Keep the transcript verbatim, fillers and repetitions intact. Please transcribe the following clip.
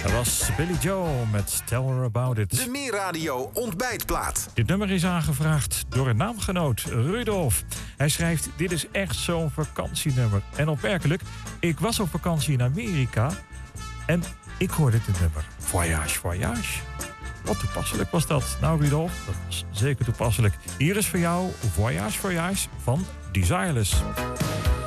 Dat was Billy Joel met Tell Her About It. De Meerradio ontbijtplaat. Dit nummer is aangevraagd door een naamgenoot, Rudolf. Hij schrijft, dit is echt zo'n vakantienummer. En opmerkelijk, ik was op vakantie in Amerika en ik hoorde dit nummer. Voyage, voyage. Wat toepasselijk was dat. Nou Rudolf, dat was zeker toepasselijk. Hier is voor jou Voyage, voyage van Desireless.